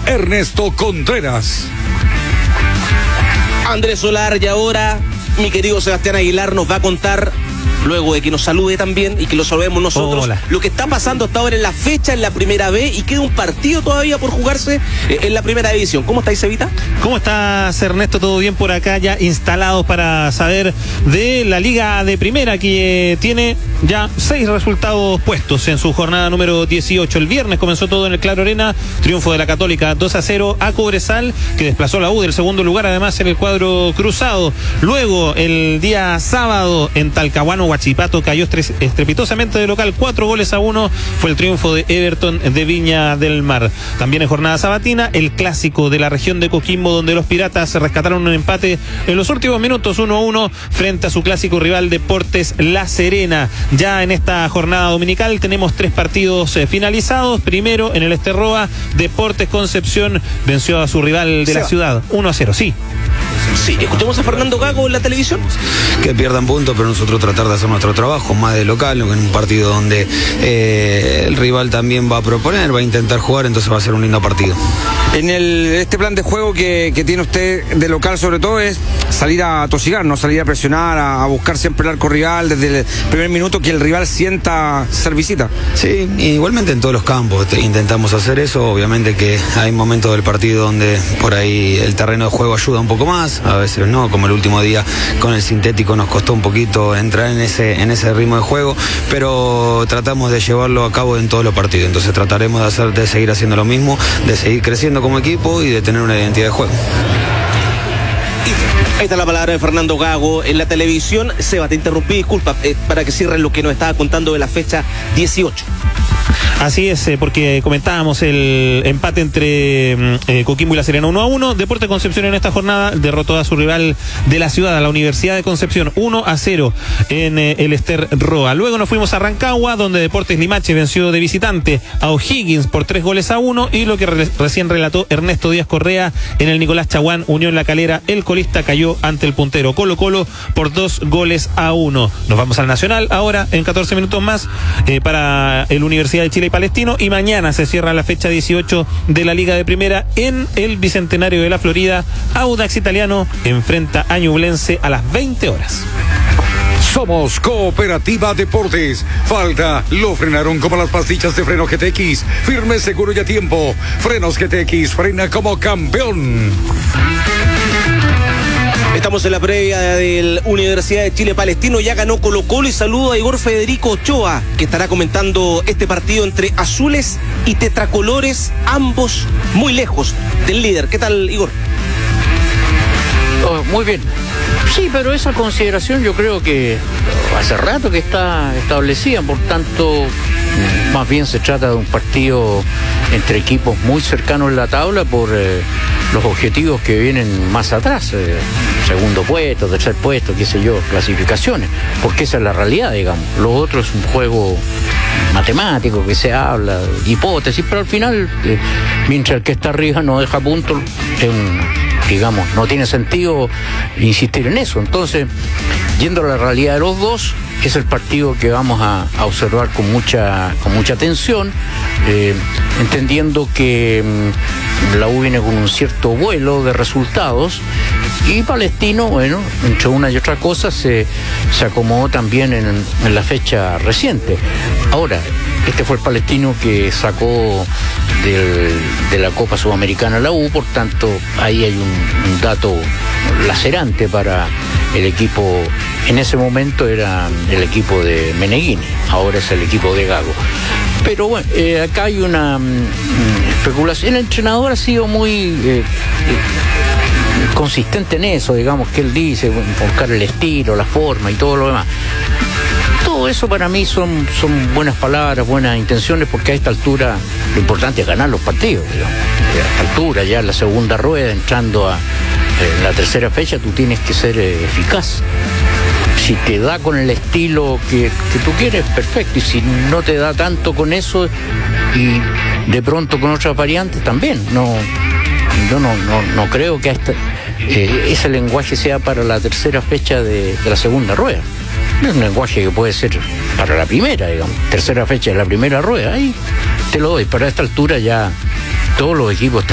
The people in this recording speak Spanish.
Ernesto Contreras. Andrés Solar, y ahora mi querido Sebastián Aguilar nos va a contar, luego de que nos salude también y que lo saludemos nosotros, lo que está pasando hasta ahora en la fecha en la Primera B, y queda un partido todavía por jugarse en la Primera División. ¿Cómo estáis, Cevita? ¿Cómo estás, Ernesto? ¿Todo bien por acá? Ya instalados para saber de la Liga de Primera, que tiene ya 6 resultados puestos en su jornada número 18. El viernes comenzó todo en el Claro Arena, triunfo de la Católica 2-0 a Cobresal, que desplazó a la U del segundo lugar, además en el cuadro cruzado. Luego, el día sábado, en Talcahuano, Huachipato cayó estrepitosamente de local, 4-1, fue el triunfo de Everton de Viña del Mar. También en jornada sabatina, el clásico de la región de Coquimbo, donde los Piratas se rescataron un empate en los últimos minutos, 1-1, frente a su clásico rival Deportes La Serena. Ya en esta jornada dominical tenemos 3 partidos finalizados. Primero, en el Esterroa, Deportes Concepción venció a su rival de la ciudad, 1-0, sí. Sí, escuchemos a Fernando Gago en la televisión. Que pierdan puntos, pero nosotros tratar de hacer nuestro trabajo, más de local, en un partido donde el rival también va a proponer, va a intentar jugar, entonces va a ser un lindo partido. En este plan de juego que tiene usted de local, sobre todo, es salir a tosigar, no salir a presionar, a buscar siempre el arco rival desde el primer minuto, que el rival sienta ser visita. Sí, igualmente en todos los campos intentamos hacer eso. Obviamente que hay momentos del partido donde por ahí el terreno de juego ayuda un poco más, a veces no, como el último día con el sintético nos costó un poquito entrar en ese ritmo de juego, pero tratamos de llevarlo a cabo en todos los partidos. Entonces trataremos de seguir haciendo lo mismo, de seguir creciendo como equipo y de tener una identidad de juego. Ahí está la palabra de Fernando Gago en la televisión. Seba, te interrumpí, disculpa, para que cierren lo que nos estaba contando de la fecha 18. Así es, porque comentábamos el empate entre Coquimbo y La Serena 1-1. Deportes Concepción en esta jornada derrotó a su rival de la ciudad, a la Universidad de Concepción, 1-0 en el Esterroa. Luego nos fuimos a Rancagua, donde Deportes Limache venció de visitante a O'Higgins por 3-1, y lo que recién relató Ernesto Díaz Correa en el Nicolás Chaguán, Unión La Calera, el colista cayó ante el puntero Colo-Colo por 2-1. Nos vamos al Nacional ahora en 14 minutos más para el Universidad de Chile y Palestino, y mañana se cierra la fecha 18 de la Liga de Primera en el Bicentenario de la Florida. Audax Italiano enfrenta a Ñublense a las 20 horas. Somos Cooperativa Deportes. Falta, lo frenaron como las pastillas de freno GTX. Firme, seguro y a tiempo. Frenos GTX, frena como campeón. Estamos en la previa del Universidad de Chile Palestino. Ya ganó Colo-Colo, y saludo a Igor Federico Ochoa, que estará comentando este partido entre azules y tetracolores, ambos muy lejos del líder. ¿Qué tal, Igor? Muy bien. Sí, pero esa consideración yo creo que hace rato que está establecida, por tanto, más bien se trata de un partido entre equipos muy cercanos en la tabla por los objetivos que vienen más atrás, segundo puesto, tercer puesto, qué sé yo, clasificaciones, porque esa es la realidad, digamos. Lo otro es un juego matemático que se habla, hipótesis, pero al final, mientras el que está arriba no deja puntos, digamos, no tiene sentido insistir en eso. Entonces, yendo a la realidad de los dos, es el partido que vamos a observar con mucha atención, entendiendo que la U viene con un cierto vuelo de resultados, y Palestino, bueno, entre una y otra cosa se acomodó también en la fecha reciente. Ahora, este fue el Palestino que sacó de la Copa Sudamericana a la U, por tanto ahí hay un dato lacerante para el equipo. En ese momento era el equipo de Meneghini, ahora es el equipo de Gago. Pero bueno, acá hay una especulación. El entrenador ha sido muy consistente en eso, digamos, que él dice, buscar el estilo, la forma y todo lo demás. Todo eso para mí son buenas palabras, buenas intenciones, porque a esta altura lo importante es ganar los partidos, digamos. A esta altura, ya en la segunda rueda, entrando a la tercera fecha, tú tienes que ser eficaz. Si te da con el estilo que tú quieres, perfecto, y si no te da tanto con eso y de pronto con otras variantes, también. Yo no creo que ese lenguaje sea para la tercera fecha de la segunda rueda. Es un lenguaje que puede ser para la primera, digamos. Tercera fecha de la primera rueda, ahí te lo doy. Pero a esta altura ya todos los equipos